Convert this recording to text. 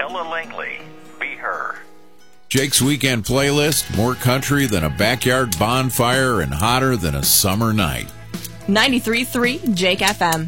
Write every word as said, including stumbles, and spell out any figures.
Priscilla Langley, Be Her. Jake's Weekend Playlist, more country than a backyard bonfire and hotter than a summer night. ninety-three point three Jake F M.